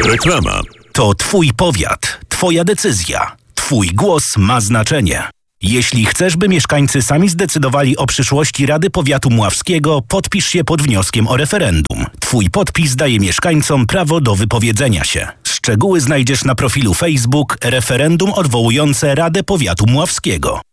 Reklama. To Twój powiat, Twoja decyzja. Twój głos ma znaczenie. Jeśli chcesz, by mieszkańcy sami zdecydowali o przyszłości Rady Powiatu Mławskiego, podpisz się pod wnioskiem o referendum. Twój podpis daje mieszkańcom prawo do wypowiedzenia się. Szczegóły znajdziesz na profilu Facebook Referendum odwołujące Radę Powiatu Mławskiego.